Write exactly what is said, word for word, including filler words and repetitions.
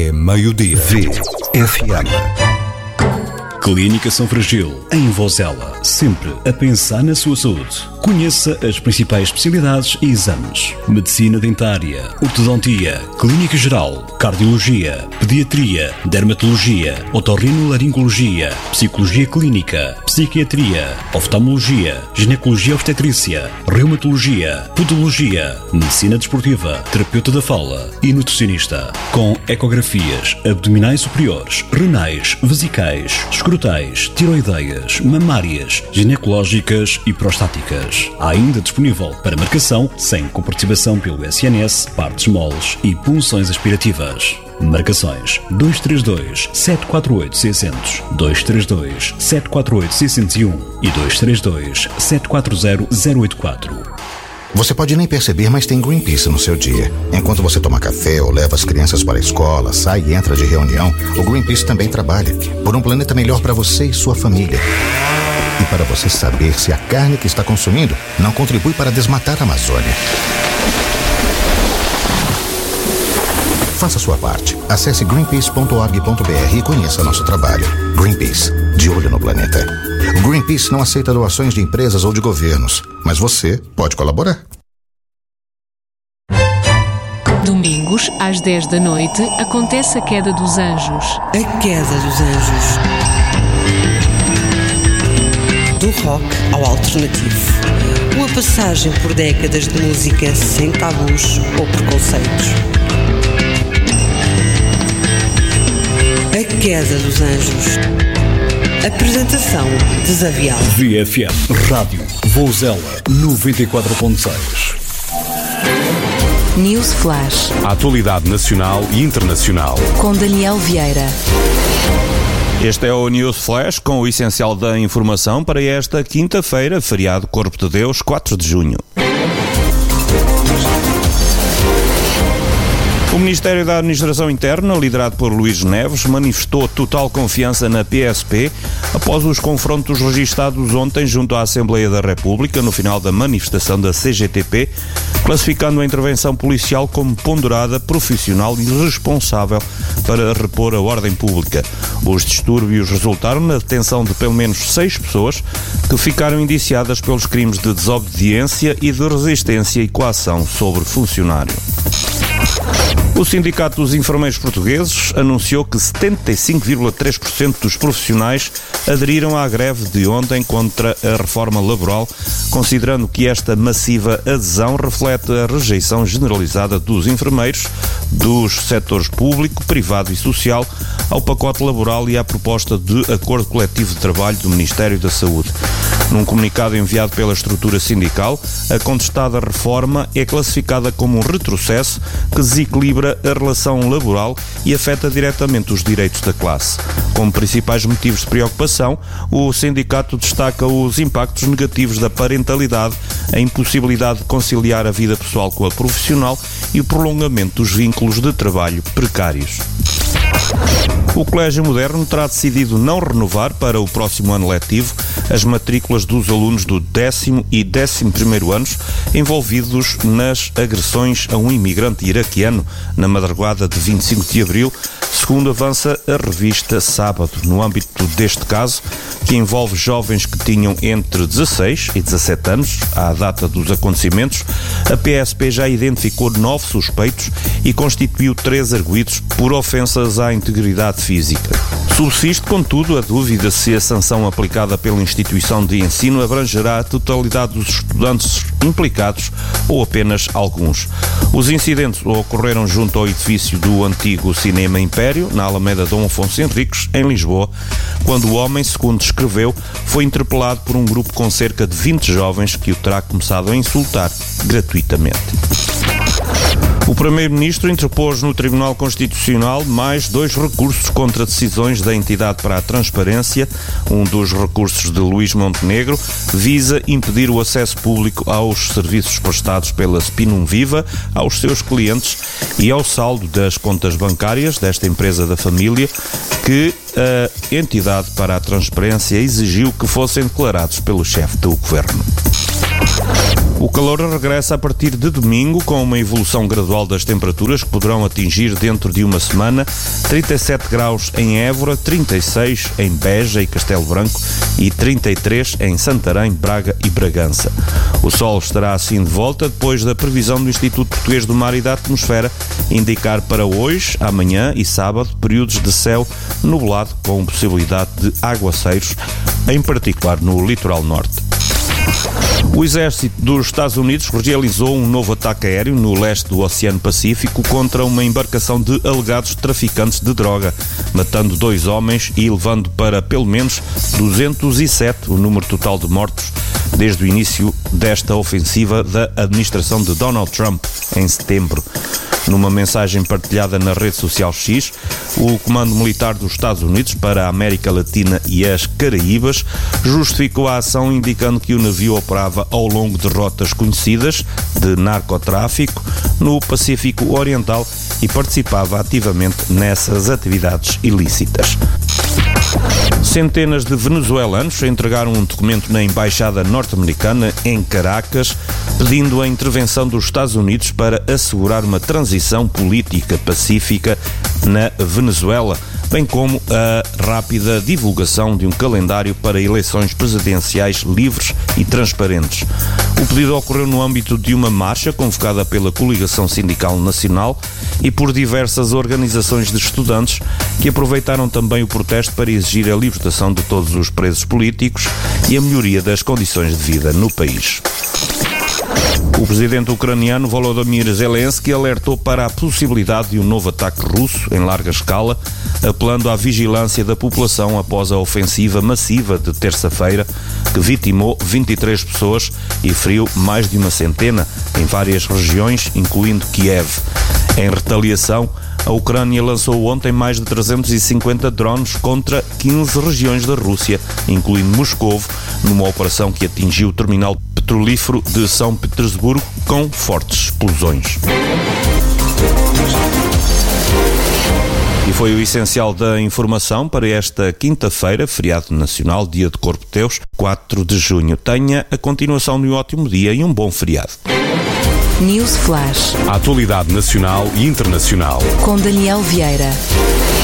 É meio-dia. V F M. Clínica São Fragil, em Vozela, sempre a pensar na sua saúde. Conheça as principais especialidades e exames: medicina dentária, ortodontia, clínica geral, cardiologia, pediatria, dermatologia, otorrinolaringologia, psicologia clínica, psiquiatria, oftalmologia, ginecologia obstetrícia, reumatologia, podologia, medicina desportiva, terapeuta da fala e nutricionista. Com ecografias abdominais superiores, renais, vesicais, escrotais, tiroideias, mamárias, ginecológicas e prostáticas. Há ainda disponível para marcação, sem comparticipação pelo S N S, partes moles e punções aspirativas. Marcações dois três dois, sete quatro oito, seis zero zero, dois três dois, sete quatro oito, seis zero um e dois três dois, sete quatro zero, zero oito quatro. Você pode nem perceber, mas tem Greenpeace no seu dia. Enquanto você toma café ou leva as crianças para a escola, sai e entra de reunião, o Greenpeace também trabalha por um planeta melhor para você e sua família. E para você saber se a carne que está consumindo não contribui para desmatar a Amazônia. Faça sua parte. Acesse greenpeace ponto org ponto b r e conheça nosso trabalho. Greenpeace, de olho no planeta. O Greenpeace não aceita doações de empresas ou de governos, mas você pode colaborar. Domingos, às dez da noite, acontece a Queda dos Anjos. A Queda dos Anjos. Do rock ao alternativo. Uma passagem por décadas de música sem tabus ou preconceitos. A Queda dos Anjos. Apresentação Desavial. V F M Rádio Vozela noventa e quatro ponto seis. News Flash. A atualidade nacional e internacional. Com Daniel Vieira. Este é o News Flash com o essencial da informação para esta quinta-feira, feriado Corpo de Deus, quatro de junho. O Ministério da Administração Interna, liderado por Luís Neves, manifestou total confiança na P S P após os confrontos registados ontem junto à Assembleia da República, no final da manifestação da C G T P, classificando a intervenção policial como ponderada, profissional e responsável para repor a ordem pública. Os distúrbios resultaram na detenção de pelo menos seis pessoas que ficaram indiciadas pelos crimes de desobediência e de resistência e coação sobre funcionário. O Sindicato dos Enfermeiros Portugueses anunciou que setenta e cinco vírgula três por cento dos profissionais aderiram à greve de ontem contra a reforma laboral, considerando que esta massiva adesão reflete a rejeição generalizada dos enfermeiros, dos setores público, privado e social, ao pacote laboral e à proposta de acordo coletivo de trabalho do Ministério da Saúde. Num comunicado enviado pela estrutura sindical, a contestada reforma é classificada como um retrocesso que desequilibra a relação laboral e afeta diretamente os direitos da classe. Como principais motivos de preocupação, o sindicato destaca os impactos negativos da parentalidade, a impossibilidade de conciliar a vida pessoal com a profissional e o prolongamento dos vínculos de trabalho precários. O Colégio Moderno terá decidido não renovar para o próximo ano letivo as matrículas dos alunos do décimo e décimo primeiro anos envolvidos nas agressões a um imigrante iraquiano na madrugada de vinte e cinco de abril, segundo avança a revista Sábado. No âmbito deste caso, que envolve jovens que tinham entre dezasseis e dezassete anos à data dos acontecimentos, a P S P já identificou nove suspeitos e constituiu três arguidos por ofensas à integridade física. Subsiste, contudo, a dúvida se a sanção aplicada pela instituição de ensino abrangerá a totalidade dos estudantes implicados ou apenas alguns. Os incidentes ocorreram junto ao edifício do antigo Cinema Império, na Alameda Dom Afonso Henriques, em Lisboa, quando o homem, segundo descreveu, foi interpelado por um grupo com cerca de vinte jovens que o terá começado a insultar gratuitamente. O Primeiro-Ministro interpôs no Tribunal Constitucional mais dois recursos contra decisões da Entidade para a Transparência. Um dos recursos de Luís Montenegro visa impedir o acesso público aos serviços prestados pela Spinum Viva aos seus clientes e ao saldo das contas bancárias desta empresa da família, que a Entidade para a Transparência exigiu que fossem declarados pelo chefe do Governo. O calor regressa a partir de domingo, com uma evolução gradual das temperaturas que poderão atingir dentro de uma semana trinta e sete graus em Évora, trinta e seis em Beja e Castelo Branco e trinta e três em Santarém, Braga e Bragança. O sol estará assim de volta depois da previsão do Instituto Português do Mar e da Atmosfera indicar para hoje, amanhã e sábado períodos de céu nublado com possibilidade de aguaceiros, em particular no litoral norte. O exército dos Estados Unidos realizou um novo ataque aéreo no leste do Oceano Pacífico contra uma embarcação de alegados traficantes de droga, matando dois homens e levando para pelo menos duzentos e sete o número total de mortos desde o início desta ofensiva da administração de Donald Trump em setembro. Numa mensagem partilhada na rede social X, o Comando Militar dos Estados Unidos para a América Latina e as Caraíbas justificou a ação indicando que o navio operava ao longo de rotas conhecidas de narcotráfico no Pacífico Oriental e participava ativamente nessas atividades ilícitas. Centenas de venezuelanos entregaram um documento na Embaixada Norte-Americana em Caracas, pedindo a intervenção dos Estados Unidos para assegurar uma transição política pacífica na Venezuela, bem como a rápida divulgação de um calendário para eleições presidenciais livres e transparentes. O pedido ocorreu no âmbito de uma marcha convocada pela Coligação Sindical Nacional e por diversas organizações de estudantes que aproveitaram também o protesto para exigir a libertação de todos os presos políticos e a melhoria das condições de vida no país. O presidente ucraniano Volodymyr Zelensky alertou para a possibilidade de um novo ataque russo em larga escala, apelando à vigilância da população após a ofensiva massiva de terça-feira, que vitimou vinte e três pessoas e feriu mais de uma centena em várias regiões, incluindo Kiev. Em retaliação, a Ucrânia lançou ontem mais de trezentos e cinquenta drones contra quinze regiões da Rússia, incluindo Moscovo, numa operação que atingiu o terminal petrolífero de São Petersburgo com fortes explosões. E foi o essencial da informação para esta quinta-feira, feriado nacional, dia de Corpo de Deus, quatro de junho. Tenha a continuação de um ótimo dia e um bom feriado. News Flash. A atualidade nacional e internacional. Com Daniel Vieira.